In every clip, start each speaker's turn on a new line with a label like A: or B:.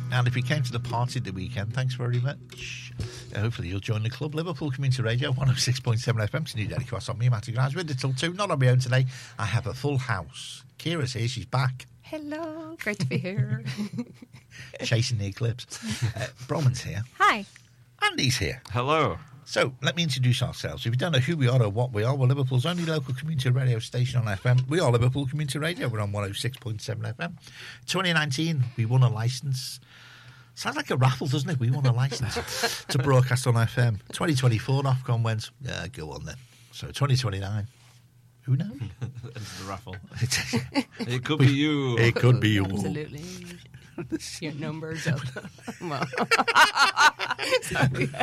A: And if you came to the party the weekend, thanks very much. Hopefully you'll join the club. Liverpool Community Radio, 106.7 FM. It's New Daily Cross on me, Matty Grimes. With it till 2. Not on my own today. I have a full house. Kira's here. She's back.
B: Hello. Great to be here.
A: Chasing the eclipse. Bronwyn's here.
C: Hi.
A: Andy's here.
D: Hello.
A: So, let me introduce ourselves. If you don't know who we are or what we are, we're Liverpool's only local community radio station on FM. We are Liverpool Community Radio. We're on 106.7 FM. 2019, we won a licence. Sounds like a raffle, doesn't it? We won a licence to broadcast on FM. 2024, Ofcom went, yeah, go on then. So, 2029, who knows?
D: Into the raffle. It could be you.
A: It could be you.
B: Absolutely. Your numbers up. Well. Sorry.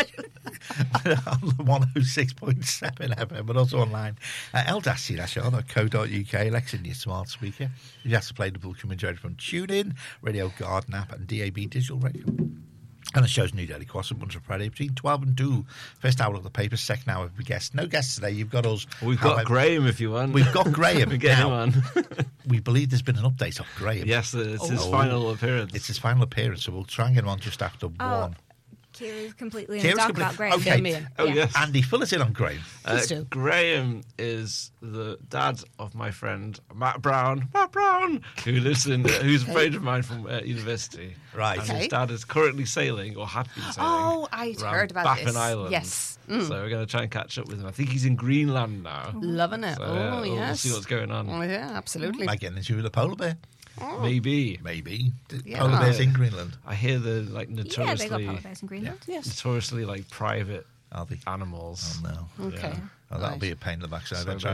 A: On 106.7 FM, but also online at eldasty.co.uk. Alexa in your smart speaker. You have to play the Liverpool Community Radio from TuneIn, Radio Garden app, and DAB Digital Radio. And the show's New Daily Cross and Bunch of Friday between 12 and 2. First hour of the paper, second hour of the guests. No guests today. You've got us.
D: We've got Graham if you want.
A: We've got Graham.
D: We get him on.
A: We believe there's been an update of Graham.
D: Yes, it's his final appearance.
A: It's his final appearance, so we'll try and get him on just after 1.
C: Kira's completely in the dark about Graham.
A: Okay.
D: Oh, yes.
A: Andy, fill us in on Graham.
D: Graham is the dad of my friend Matt Brown, who lives in, who's a friend of mine from university.
A: Right.
D: And his dad is currently sailing, or had been sailing.
B: Oh, I'd heard about
D: Baffin
B: this.
D: Island.
B: Yes.
D: So we're going to try and catch up with him. I think he's in Greenland now.
B: Loving it.
D: So,
B: yes.
D: We'll see what's going on.
B: Oh, yeah, absolutely.
A: Might get into the polar bear.
B: Oh.
D: Maybe.
B: Yeah.
A: Polar bears in Greenland.
D: I hear they're
C: Yeah, they got polar
D: notoriously,
C: bears in Greenland.
B: Yes.
D: notoriously like private
A: Are they?
D: animals.
A: Oh, no.
B: Okay.
D: Yeah.
A: Oh, that'll
B: Right.
A: be a pain in the backside.
D: So
A: I'm trying